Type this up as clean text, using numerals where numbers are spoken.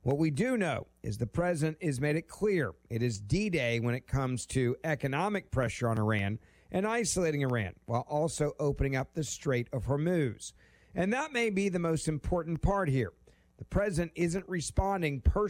What we do know is the president has made it clear it is D-Day when it comes to economic pressure on Iran and isolating Iran, while also opening up the Strait of Hormuz. And that may be the most important part here. The president isn't responding personally